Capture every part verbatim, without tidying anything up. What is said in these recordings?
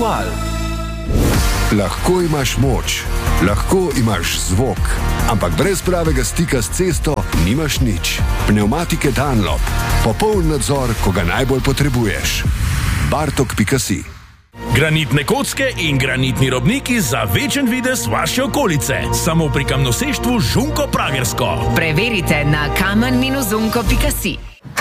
kmalu. Lahko imaš moč, lahko imaš zvok, ampak brez pravega stika s cesto nimaš nič. Pnevmatike Dunlop. Popoln nadzor, ko ga najbolj potrebuješ. Bartok pika si. Granitne kocke in granitni robniki za večen videz vaše okolice. Samo pri kamnoseštvu Žunko Pragersko. Preverite na kamen dash zunko pika si.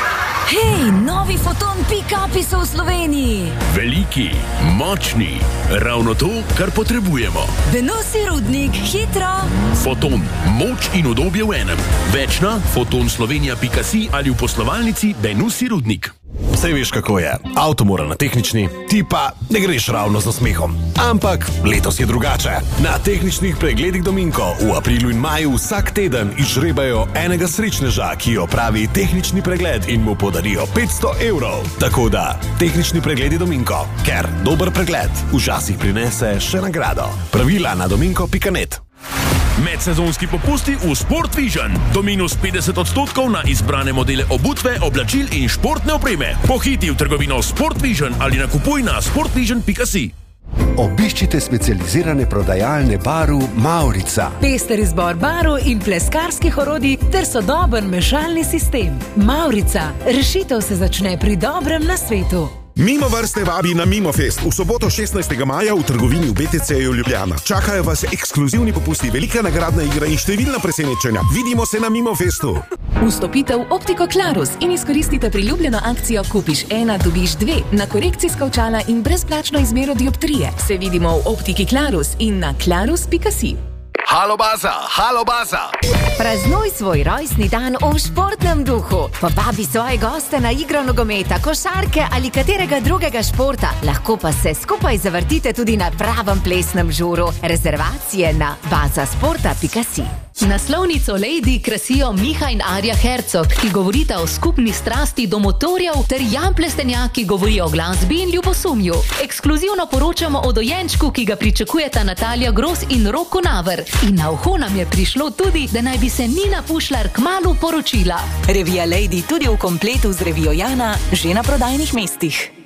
Hej, novi Foton pick-upi so v Sloveniji. Veliki, močni, ravno to, kar potrebujemo. Benosi Rudnik, hitro. Foton, moč in udobje v enem. Več na foton slovenija pika si ali v poslovalnici Benosi Rudnik. Saj veš, kako je. Avto mora na tehnični, ti pa ne greš ravno z nasmehom. Ampak letos je drugače. Na tehničnih pregledih Dominko v aprilu in maju vsak teden izžrebajo enega srečneža, ki opravi tehnični pregled in mu podarijo petsto evrov. Tako da, tehnični pregledi Dominko, ker dober pregled včasih prinese še nagrado. Pravila na dominko pika net. Medsezonski popusti v Sport Vision. Do minus petdeset odstotkov na izbrane modele obutve, oblačil in športne opreme. Pohiti v trgovino Sport Vision ali nakupuj na sportvision pika si. Obiščite specializirane prodajalne Baru Maurica. Pester izbor barv in pleskarskih orodij ter sodoben mešalni sistem. Maurica. Rešitev se začne pri dobrem nasvetu. Mimovrste vabi na Mimofest v soboto šestnajstega maja v trgovini v B T C-ju Ljubljana. Čakajo vas ekskluzivni popusti, velika nagradna igra in številna presenečenja. Vidimo se na Mimofestu. Vstopite v Optiko Klarus in izkoristite priljubljeno akcijo Kupiš ena, dobiš dve na korekcijska očala in brezplačno izmero dioptrije. Se vidimo v Optiki Klarus in na klarus pika si. Halo baza, halo baza. Praznuj svoj rojstni dan v športnem duhu. Povabi svoje goste na igro nogometa, košarke ali katerega drugega športa. Lahko pa se skupaj zavrtite tudi na pravem plesnem žuru. Rezervacije na bazasporta pika si. Naslovnico Lady krasijo Miha in Arja Hercog, ki govorita o skupni strasti do motorjev, ter Jan Plestenjak, ki govori o glasbi in ljubosumju. Ekskluzivno poročamo o dojenčku, ki ga pričakujeta Natalija Gros in Roko Naver. In na uho nam je prišlo tudi, da naj bi se Nina Pušlar kmalu poročila. Revija Lady tudi v kompletu z revijo Jana že na prodajnih mestih.